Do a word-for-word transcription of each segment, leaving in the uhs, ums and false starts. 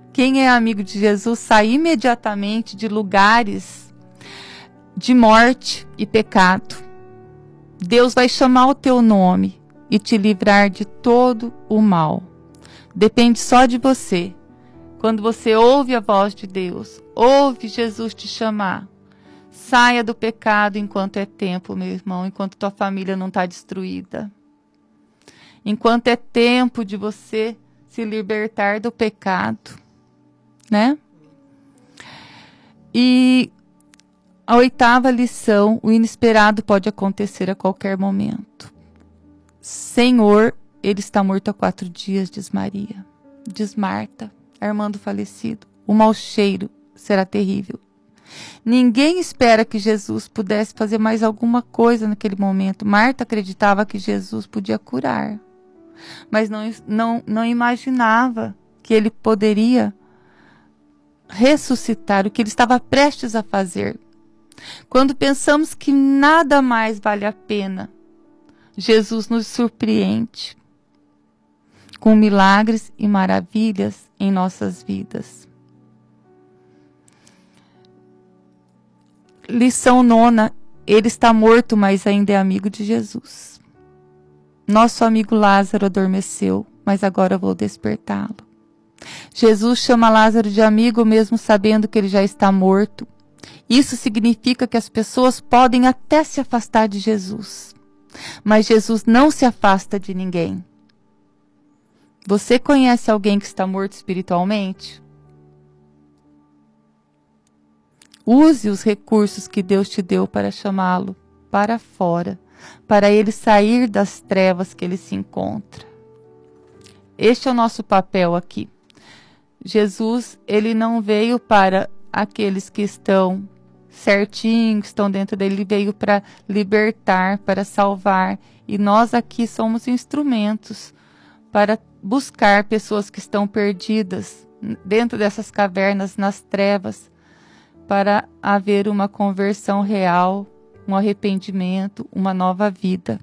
Quem é amigo de Jesus sai imediatamente de lugares de morte e pecado. Deus vai chamar o teu nome e te livrar de todo o mal. Depende só de você. Quando você ouve a voz de Deus, ouve Jesus te chamar, saia do pecado enquanto é tempo, meu irmão, enquanto tua família não está destruída. Enquanto é tempo de você se libertar do pecado, né? E a oitava lição, o inesperado pode acontecer a qualquer momento. Senhor, ele está morto há quatro dias, diz Maria. Diz Marta, a irmã do falecido. O mau cheiro será terrível. Ninguém espera que Jesus pudesse fazer mais alguma coisa naquele momento. Marta acreditava que Jesus podia curar, mas não, não, não imaginava que ele poderia ressuscitar, o que ele estava prestes a fazer. Quando pensamos que nada mais vale a pena, Jesus nos surpreende com milagres e maravilhas em nossas vidas. Lição nona, ele está morto, mas ainda é amigo de Jesus. Nosso amigo Lázaro adormeceu, mas agora vou despertá-lo. Jesus chama Lázaro de amigo mesmo sabendo que ele já está morto. Isso significa que as pessoas podem até se afastar de Jesus, mas Jesus não se afasta de ninguém. Você conhece alguém que está morto espiritualmente? Use os recursos que Deus te deu para chamá-lo para fora, para ele sair das trevas que ele se encontra. Este é o nosso papel aqui. Jesus, ele não veio para aqueles que estão certinhos, que estão dentro dele, ele veio para libertar, para salvar. E nós aqui somos instrumentos para buscar pessoas que estão perdidas dentro dessas cavernas, nas trevas, para haver uma conversão real, um arrependimento, uma nova vida.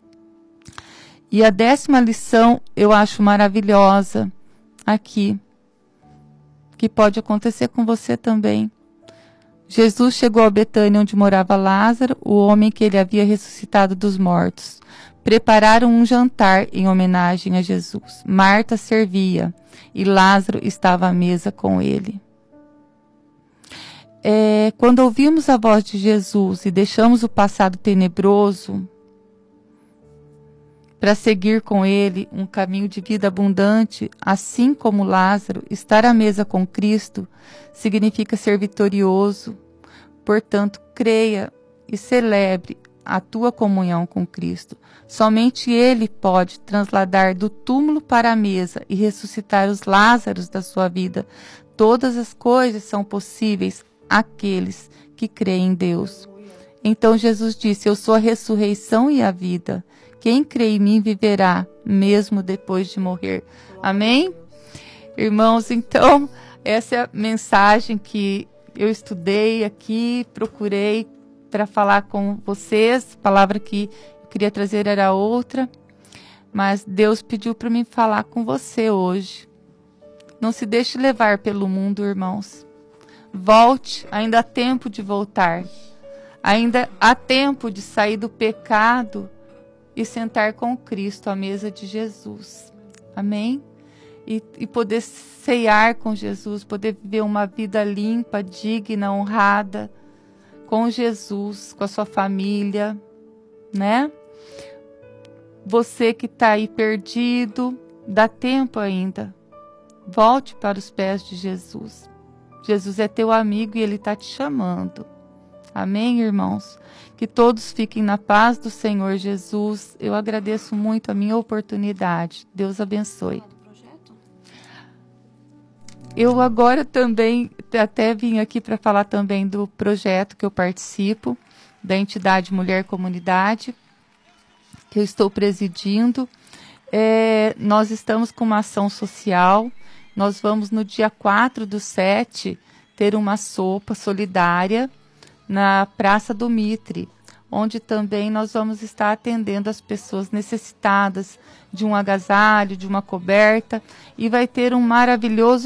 E a décima lição eu acho maravilhosa aqui, que pode acontecer com você também. Jesus chegou a Betânia, onde morava Lázaro, o homem que ele havia ressuscitado dos mortos. Prepararam um jantar em homenagem a Jesus. Marta servia e Lázaro estava à mesa com ele. É, quando ouvimos a voz de Jesus e deixamos o passado tenebroso para seguir com ele um caminho de vida abundante, assim como Lázaro, estar à mesa com Cristo significa ser vitorioso. Portanto, creia e celebre a tua comunhão com Cristo. Somente Ele pode transladar do túmulo para a mesa e ressuscitar os Lázaros da sua vida. Todas as coisas são possíveis àqueles que creem em Deus. Então Jesus disse: eu sou a ressurreição e a vida. Quem crê em mim viverá, mesmo depois de morrer. Amém? Irmãos, então, essa é a mensagem que eu estudei aqui, procurei para falar com vocês. A palavra que eu queria trazer era outra, mas Deus pediu para mim falar com você hoje. Não se deixe levar pelo mundo, irmãos. Volte, ainda há tempo de voltar. Ainda há tempo de sair do pecado e sentar com Cristo à mesa de Jesus. Amém? E, e poder ceiar com Jesus, poder viver uma vida limpa, digna, honrada, com Jesus, com a sua família, né? Você que está aí perdido, dá tempo ainda. Volte para os pés de Jesus. Jesus é teu amigo e Ele está te chamando. Amém, irmãos? Que todos fiquem na paz do Senhor Jesus. Eu agradeço muito a minha oportunidade. Deus abençoe. Eu agora também, até vim aqui para falar também do projeto que eu participo, da entidade Mulher Comunidade, que eu estou presidindo. É, nós estamos com uma ação social. Nós vamos no dia quatro do sete ter uma sopa solidária na Praça do Mitre, onde também nós vamos estar atendendo as pessoas necessitadas de um agasalho, de uma coberta, e vai ter um maravilhoso